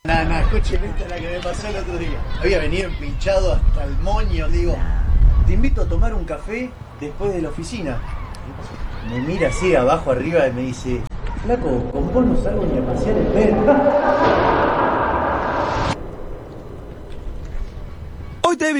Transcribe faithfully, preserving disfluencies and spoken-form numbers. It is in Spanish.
Nada, nada, escuchen esta la que me pasó el otro día. Había venido empinchado hasta el moño, digo, te invito a tomar un café después de la oficina. Me mira así abajo arriba y me dice, flaco, con vos no salgo ni a pasear el perro.